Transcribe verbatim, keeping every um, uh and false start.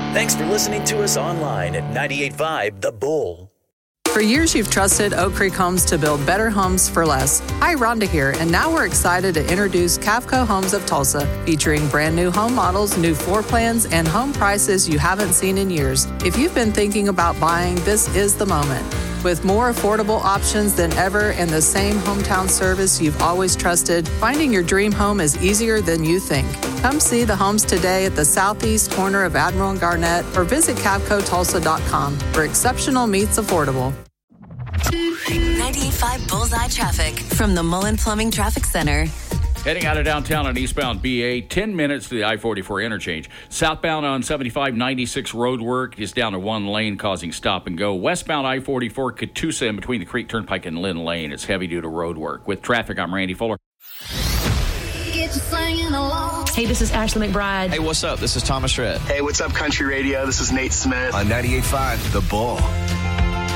Thanks for listening to us online at ninety-eight point five The Bull. For years, you've trusted Oak Creek Homes to build better homes for less. Hi, Rhonda here, and now we're excited to introduce Cavco Homes of Tulsa, featuring brand new home models, new floor plans, and home prices you haven't seen in years. If you've been thinking about buying, this is the moment. With more affordable options than ever and the same hometown service you've always trusted, finding your dream home is easier than you think. Come see the homes today at the southeast corner of Admiral and Garnett or visit cavco tulsa dot com, where exceptional meets affordable. ninety-eight point five Bullseye Traffic from the Mullen Plumbing Traffic Center. Heading out of downtown on eastbound B A, ten minutes to the I forty-four interchange. Southbound on seventy-five ninety-six road work is down to one lane, causing stop and go. Westbound I forty-four Catoosa in between the Creek Turnpike and Lynn Lane. It's heavy due to road work. With traffic, I'm Randy Fuller. Hey, this is Ashley McBride. Hey, what's up? This is Thomas Rhett. Hey, what's up, Country Radio? This is Nate Smith. On ninety-eight point five The Bull.